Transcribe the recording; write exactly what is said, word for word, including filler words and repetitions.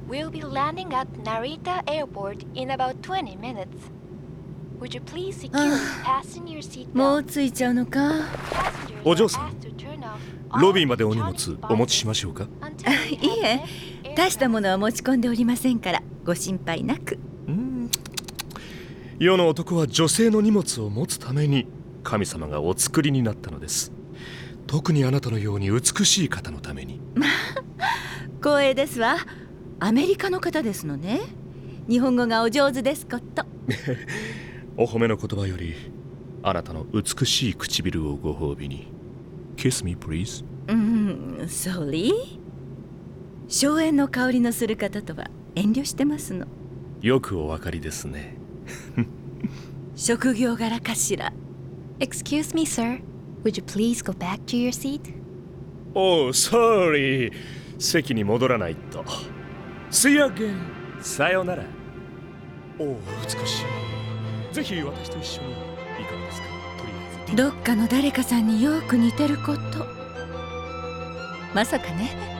We'll be landing at Narita Airport in about twenty minutes. Would you please securely fasten your seat belt? もう着いちゃうのか。 お嬢さん、ロビーまでお荷物お持ちしましょうか？ いいえ、大したものは持ち込んでおりませんからご心配なく。 うん、世の男は女性の荷物を持つために神様がお作りになったのです。特にあなたのように美しい方のために。 光栄ですわ。アメリカの方ですのね。日本語がお上手ですこと。 お褒めの言葉よりあなたの美しい唇をご褒美に。 Kiss me please。 うん、Sorry。荘園の香りのする方とは遠慮してますの。 よくお分かりですね。 職業柄かしら。 Excuse me, sir. Would you please go back to your seat? Oh, sorry。 席に戻らないと。 See you again。 さよなら。おお、美しい。ぜひ私と一緒にいかがですか？とりあえずどっかの誰かさんによく似てること。まさかね。